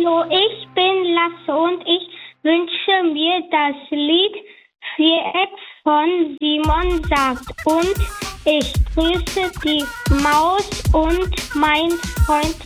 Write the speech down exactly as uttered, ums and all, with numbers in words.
Hallo, ich bin Lasse und ich wünsche mir das Lied Viereck von Simon Sagt. Und ich grüße die Maus und mein Freund